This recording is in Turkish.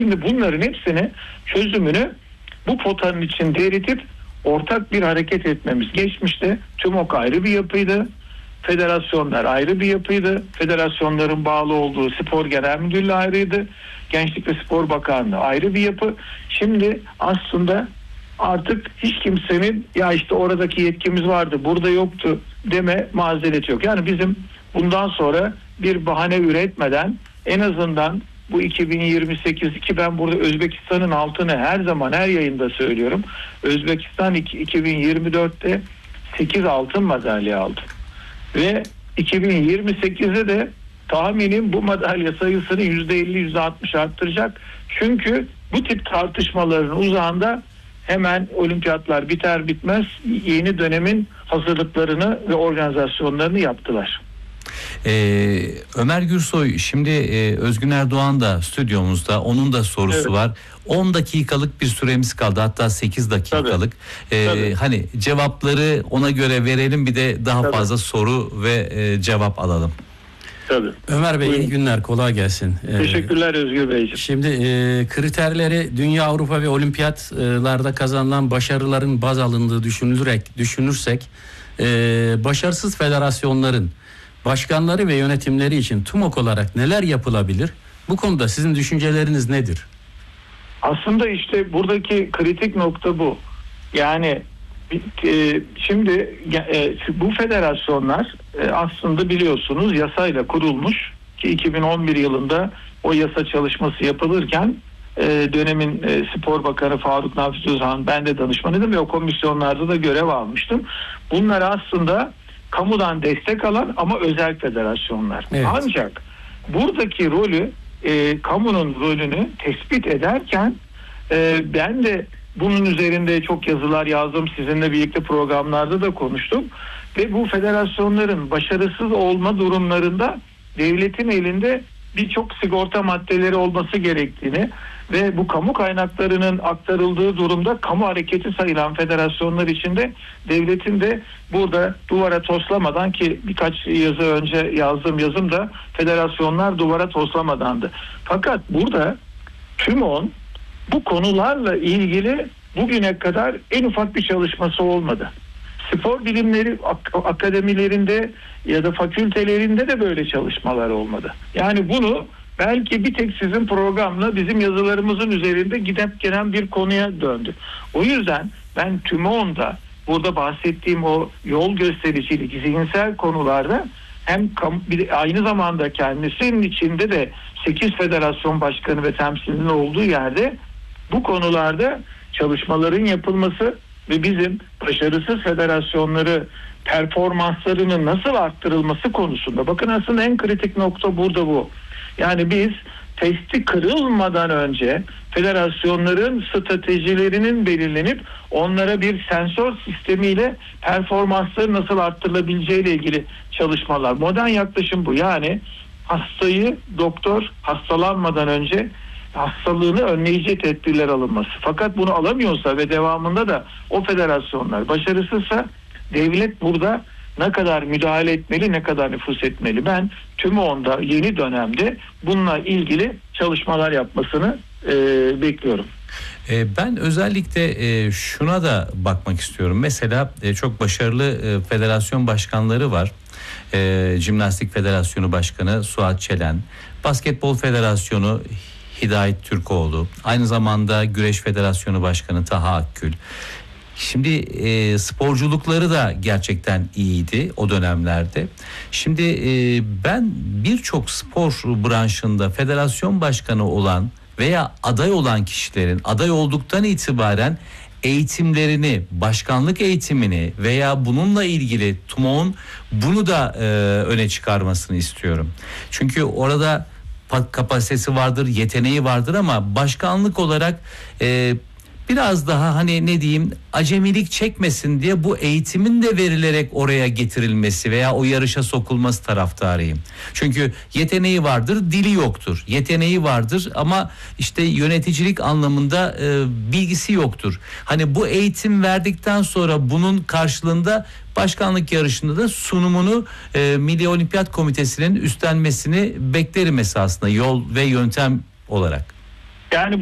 Şimdi bunların hepsini çözümünü bu potanın içinde eritip ortak bir hareket etmemiz. Geçmişte TÜMOK ayrı bir yapıydı. Federasyonlar ayrı bir yapıydı. Federasyonların bağlı olduğu Spor Genel Müdürlüğü ayrıydı. Gençlik ve Spor Bakanlığı ayrı bir yapı. Şimdi aslında artık hiç kimsenin ya işte oradaki yetkimiz vardı, burada yoktu deme mazereti yok. Yani bizim bundan sonra bir bahane üretmeden en azından bu 2028 ki ben burada Özbekistan'ın altını her zaman her yayında söylüyorum. Özbekistan 2024'te 8 altın madalya aldı. Ve 2028'de de tahminim bu madalya sayısını %50 %60 arttıracak. Çünkü bu tip tartışmaların uzağında hemen olimpiyatlar biter bitmez yeni dönemin hazırlıklarını ve organizasyonlarını yaptılar. Ömer Gürsoy, şimdi Özgün Erdoğan da stüdyomuzda, onun da sorusu var. 10 dakikalık bir süremiz kaldı, hatta 8 dakikalık. Tabii. Hani cevapları ona göre verelim, bir de daha fazla soru ve cevap alalım. Tabii. Ömer Bey, iyi günler, kolay gelsin. Teşekkürler Özgür Beyciğim. Şimdi kriterleri dünya, Avrupa ve olimpiyatlarda kazanılan başarıların baz alındığı düşünürsek başarısız federasyonların başkanları ve yönetimleri için TÜMOK olarak neler yapılabilir? Bu konuda sizin düşünceleriniz nedir? Aslında işte buradaki kritik nokta bu. Yani şimdi bu federasyonlar aslında biliyorsunuz yasayla kurulmuş ki 2011 yılında o yasa çalışması yapılırken dönemin Spor Bakanı Faruk Nafiz Özhan, ben de danışmanıydım ve o komisyonlarda da görev almıştım. Bunlar aslında kamudan destek alan ama özel federasyonlar. Evet. Ancak buradaki rolü, kamunun rolünü tespit ederken ben de bunun üzerinde çok yazılar yazdım. Sizinle birlikte programlarda da konuştum. Ve bu federasyonların başarısız olma durumlarında devletin elinde birçok sigorta maddeleri olması gerektiğini ve bu kamu kaynaklarının aktarıldığı durumda kamu hareketi sayılan federasyonlar içinde devletin de burada duvara toslamadan, ki birkaç yazı önce yazdığım yazımda federasyonlar duvara toslamadandı. Fakat burada TÜMOK'un bu konularla ilgili bugüne kadar en ufak bir çalışması olmadı. Spor bilimleri akademilerinde ya da fakültelerinde de böyle çalışmalar olmadı. Yani bunu belki bir tek sizin programla bizim yazılarımızın üzerinde gidip gelen bir konuya döndü. O yüzden ben TÜMOK'un da burada bahsettiğim o yol göstericilik, zihinsel konularda hem aynı zamanda kendisinin içinde de 8 federasyon başkanı ve temsilcinin olduğu yerde bu konularda çalışmaların yapılması ve bizim başarısız federasyonları performanslarının nasıl arttırılması konusunda, bakın aslında en kritik nokta burada bu. Yani biz testi kırılmadan önce federasyonların stratejilerinin belirlenip onlara bir sensör sistemiyle performansları nasıl arttırılabileceği ile ilgili çalışmalar. Modern yaklaşım bu. Yani hastayı doktor hastalanmadan önce hastalığını önleyici tedbirler alınması. Fakat bunu alamıyorsa ve devamında da o federasyonlar başarısızsa devlet burada ne kadar müdahale etmeli, ne kadar nüfuz etmeli? Ben TÜMOK'un yeni dönemde bununla ilgili çalışmalar yapmasını bekliyorum. Ben özellikle şuna da bakmak istiyorum. Mesela çok başarılı federasyon başkanları var. Jimnastik Federasyonu Başkanı Suat Çelen, Basketbol Federasyonu Hidayet Türkoğlu, aynı zamanda Güreş Federasyonu Başkanı Taha Akgül. Şimdi sporculukları da gerçekten iyiydi o dönemlerde. Şimdi ben birçok spor branşında federasyon başkanı olan veya aday olan kişilerin aday olduktan itibaren eğitimlerini, başkanlık eğitimini veya bununla ilgili TÜMOK'un bunu da öne çıkarmasını istiyorum. Çünkü orada kapasitesi vardır, yeteneği vardır ama başkanlık olarak biraz daha hani ne diyeyim, acemilik çekmesin diye bu eğitimin de verilerek oraya getirilmesi veya o yarışa sokulması taraftarıyım. Çünkü yeteneği vardır, dili yoktur. Yeteneği vardır ama işte yöneticilik anlamında bilgisi yoktur. Hani bu eğitim verdikten sonra bunun karşılığında başkanlık yarışında da sunumunu Milli Olimpiyat Komitesi'nin üstlenmesini beklerim esasında, yol ve yöntem olarak. Yani